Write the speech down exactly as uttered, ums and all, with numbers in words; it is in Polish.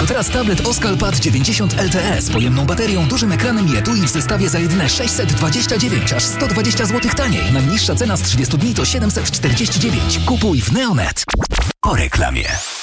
Tylko teraz tablet Oskal Pad dziewięćdziesiąt L T E z pojemną baterią, dużym ekranem i etui w zestawie za jedyne sześćset dwadzieścia dziewięć, aż sto dwadzieścia złotych taniej. Najniższa cena z trzydziestu dni to siedemset czterdzieści dziewięć. Kupuj w Neonet. Po reklamie.